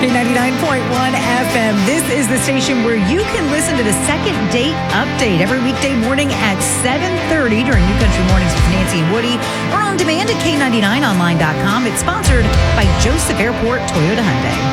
K99.1 FM. This is the station where you can listen to the Second Date Update every weekday morning at 7:30 during New Country Mornings with Nancy and Woody, or on demand at K99online.com. It's sponsored by Joseph Airport Toyota Hyundai.